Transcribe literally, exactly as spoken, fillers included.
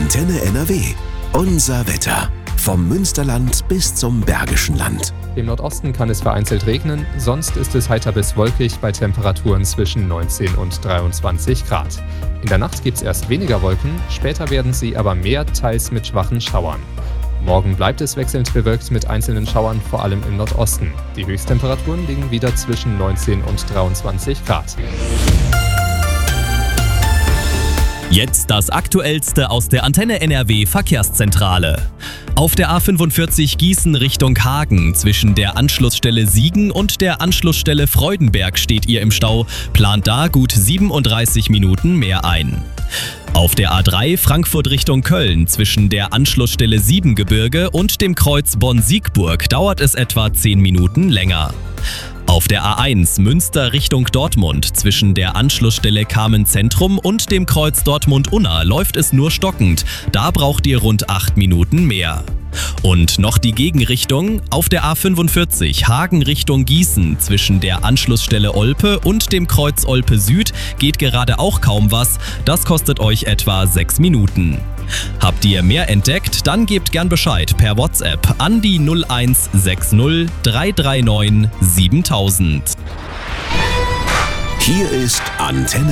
Antenne N R W. Unser Wetter. Vom Münsterland bis zum Bergischen Land. Im Nordosten kann es vereinzelt regnen, sonst ist es heiter bis wolkig bei Temperaturen zwischen neunzehn und dreiundzwanzig Grad. In der Nacht gibt es erst weniger Wolken, später werden sie aber mehr, teils mit schwachen Schauern. Morgen bleibt es wechselnd bewölkt mit einzelnen Schauern, vor allem im Nordosten. Die Höchsttemperaturen liegen wieder zwischen neunzehn und dreiundzwanzig Grad. Jetzt das Aktuellste aus der Antenne N R W Verkehrszentrale. Auf der A fünfundvierzig Gießen Richtung Hagen zwischen der Anschlussstelle Siegen und der Anschlussstelle Freudenberg steht ihr im Stau, plant da gut siebenunddreißig Minuten mehr ein. Auf der A drei Frankfurt Richtung Köln zwischen der Anschlussstelle Siebengebirge und dem Kreuz Bonn-Siegburg dauert es etwa zehn Minuten länger. Auf der A eins Münster Richtung Dortmund zwischen der Anschlussstelle Kamen-Zentrum und dem Kreuz Dortmund-Unna läuft es nur stockend. Da braucht ihr rund acht Minuten mehr. Und noch die Gegenrichtung. Auf der A fünfundvierzig Hagen Richtung Gießen zwischen der Anschlussstelle Olpe und dem Kreuz Olpe Süd geht gerade auch kaum was. Das kostet euch etwa sechs Minuten. Habt ihr mehr entdeckt? Dann gebt gern Bescheid per WhatsApp an die null eins sechs null drei drei neun siebentausend. Hier ist Antenne